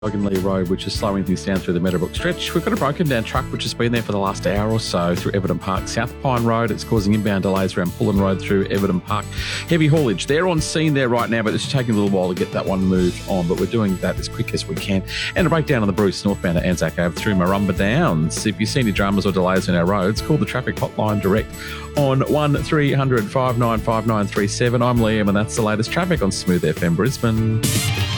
Lee Road, which is slowing things down through the Meadowbrook stretch. We've got a broken down truck which has been there for the last hour or so through Everton Park, South Pine Road. It's causing inbound delays around Pullen Road through Everton Park. Heavy haulage. They're on scene there right now, but it's taking a little while to get that one moved on, but we're doing that as quick as we can. And a breakdown on the Bruce northbound at Anzac Ave through Marumba Downs. If you see any dramas or delays in our roads, call the traffic hotline direct on 1300 595937. I'm Liam, and that's the latest traffic on Smooth FM Brisbane.